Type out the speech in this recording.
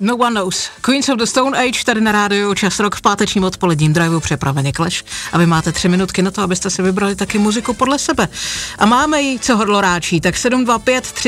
No One Knows. Queens of the Stone Age tady na rádiu Čas Rock v pátečním odpoledním driveu připraveně Clash. A vy máte 3 minutky na to, abyste si vybrali taky muziku podle sebe. A máme ji, co hodlo ráčí, tak 725